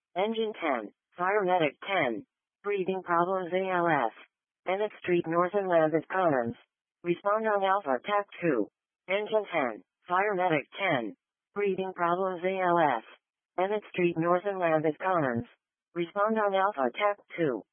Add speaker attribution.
Speaker 1: Engine 10, Fire Medic 10. Breathing problems ALS. Bennett Street North and Lambeth Commons. Respond on Alpha TAC 2. Engine 10, Fire Medic 10. Breathing problems ALS. Bennett Street North and Lambeth Commons. Respond on Alpha TAC 2.